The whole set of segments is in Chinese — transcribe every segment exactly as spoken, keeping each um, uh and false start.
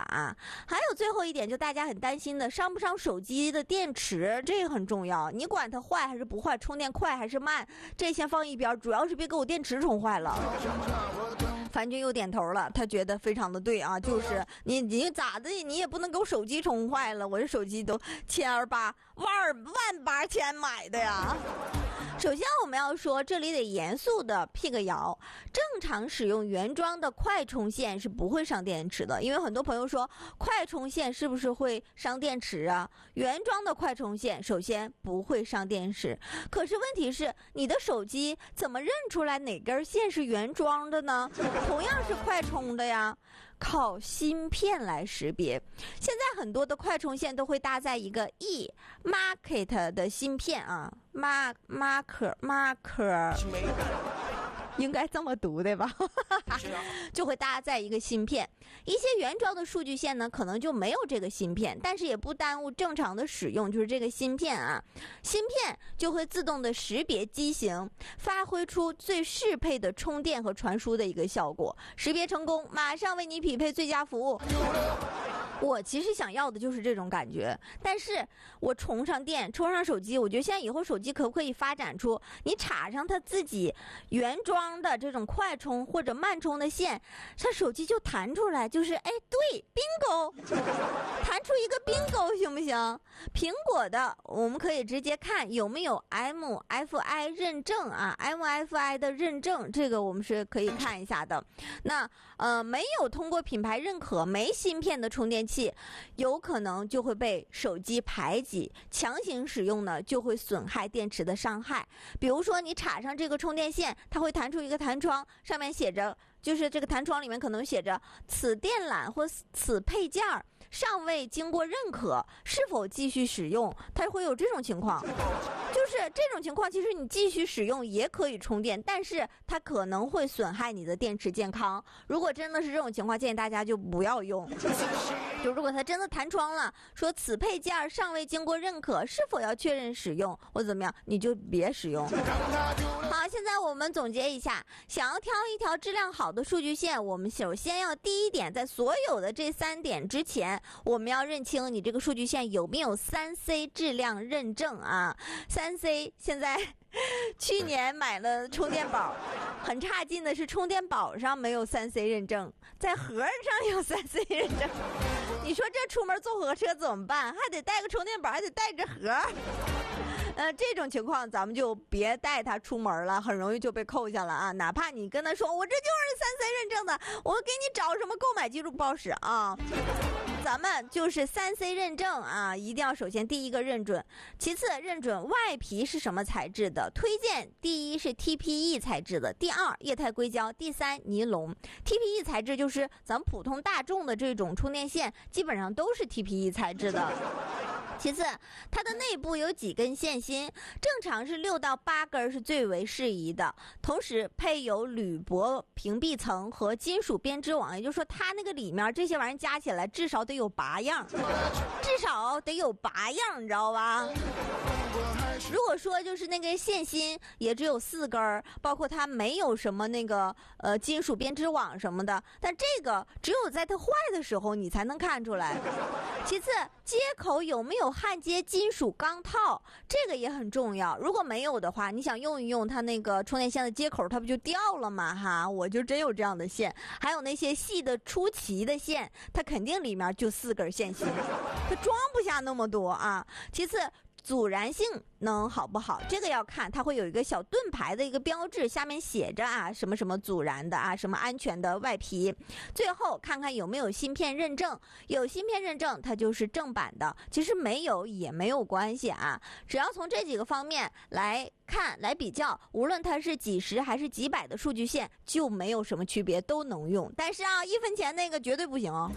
啊。还有最后一点，就大家很担心的，伤不伤手机的电池，这个很重要。你管它坏还是不坏，充电快还是慢，这先放一边，主要是别给我电池充坏了。樊军又点头了，他觉得非常的对啊，就是你你咋的，你也不能给我手机充坏了，我这手机都千儿八万万八千买的呀。首先我们要说，这里得严肃的辟个谣，正常使用原装的快充线是不会伤电池的，因为很多朋友说快充线是不是会伤电池啊？原装的快充线首先不会伤电池，可是问题是你的手机怎么认出来哪根线是原装的呢？同样是快充的呀，靠芯片来识别。现在很多的快充线都会搭载一个 E Market 的芯片啊 ，Mark Marker Marker， 应该这么读对吧？就会搭载一个芯片。一些原装的数据线呢，可能就没有这个芯片，但是也不耽误正常的使用，就是这个芯片啊，芯片就会自动的识别机型，发挥出最适配的充电和传输的一个效果。识别成功，马上为你匹配最佳服务。我其实想要的就是这种感觉，但是我充上电，充上手机，我觉得现在以后手机可不可以发展出你插上它自己原装的这种快充或者慢充的线，它手机就弹出来，就是哎对 bingo， 弹出一个 bingo 行不行？苹果的我们可以直接看有没有 M F I 认证啊 ，M F I 的认证，这个我们是可以看一下的。那呃没有通过品牌认可没芯片的充电器，有可能就会被手机排挤，强行使用呢就会损害电池的伤害。比如说你插上这个充电线，它会弹出一个弹窗，上面写着，就是这个弹窗里面可能写着此电缆或此配件尚未经过认可，是否继续使用，它会有这种情况。就是这种情况，其实你继续使用也可以充电，但是它可能会损害你的电池健康。如果真的是这种情况，建议大家就不要用。就如果它真的弹窗了，说此配件尚未经过认可，是否要确认使用或怎么样，你就别使用。好，现在我们总结一下，想要挑一条质量好的数据线，我们首先要第一点，在所有的这三点之前，我们要认清你这个数据线有没有 三 C 质量认证啊。三 C 现在去年买了充电宝，很差劲的是充电宝上没有 三 C 认证，在盒上有 三 C 认证。你说这出门坐火车怎么办？还得带个充电宝，还得带着盒。呃，这种情况咱们就别带它出门了，很容易就被扣下了啊！哪怕你跟他说我这就是三 C 认证的，我给你找什么购买记录不好使啊。咱们就是三 C 认证啊，一定要首先第一个认准，其次认准外皮是什么材质的，推荐第一是 T P E 材质的，第二液态硅胶，第三尼龙。T P E 材质就是咱们普通大众的这种充电线，基本上都是 T P E 材质的。其次，它的内部有几根线芯，正常是六到八根是最为适宜的。同时配有铝箔屏蔽层和金属编织网，也就是说它那个里面这些玩意儿加起来至少得有八样，至少得有八样，你知道吧？如果说就是那个线芯也只有四根，包括它没有什么那个呃金属编织网什么的，但这个只有在它坏的时候你才能看出来。其次，接口有没有焊接金属钢套，这个也很重要。如果没有的话，你想用一用它那个充电线的接口，它不就掉了吗？哈，我就真有这样的线。还有那些细的出奇的线，它肯定里面就四根线芯，它装不下那么多啊。其次，阻燃性能好不好，这个要看，它会有一个小盾牌的一个标志，下面写着啊什么什么阻燃的啊，什么安全的外皮。最后看看有没有芯片认证，有芯片认证它就是正版的，其实没有也没有关系啊，只要从这几个方面来看来比较，无论它是几十还是几百的数据线就没有什么区别，都能用。但是啊，一分钱那个绝对不行哦。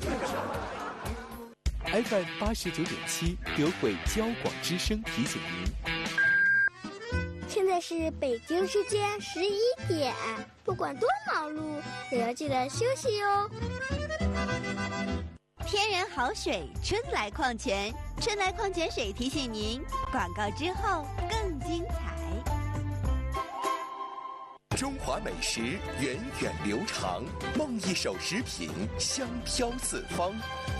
F M 八十九点七德惠交广之声提醒您， 现在是北京时间十一点，不管多忙碌，也要记得休息哟。 天然好水，春来矿泉，春来矿泉水提醒您，广告之后更精彩。 中华美食源远流长，梦一手食品香飘四方。